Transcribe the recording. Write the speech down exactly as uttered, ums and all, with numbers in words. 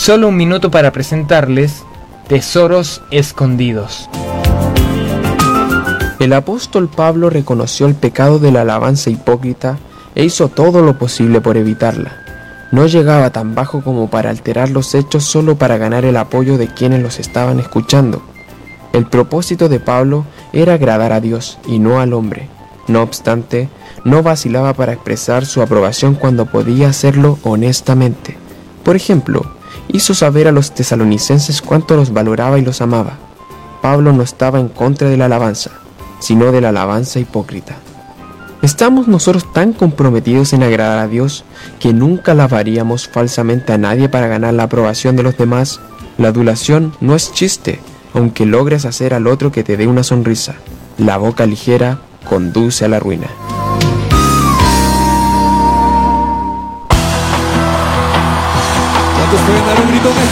Solo un minuto para presentarles Tesoros Escondidos. El apóstol Pablo reconoció el pecado de la alabanza hipócrita e hizo todo lo posible por evitarla. No llegaba tan bajo como para alterar los hechos solo para ganar el apoyo de quienes los estaban escuchando. El propósito de Pablo era agradar a Dios y no al hombre. No obstante, no vacilaba para expresar su aprobación cuando podía hacerlo honestamente. Por ejemplo, hizo saber a los tesalonicenses cuánto los valoraba y los amaba. Pablo no estaba en contra de la alabanza, sino de la alabanza hipócrita. ¿Estamos nosotros tan comprometidos en agradar a Dios que nunca alabaríamos falsamente a nadie para ganar la aprobación de los demás? La adulación no es chiste, aunque logres hacer al otro que te dé una sonrisa. La boca ligera conduce a la ruina. ¿Cuántos pueden dar un grito?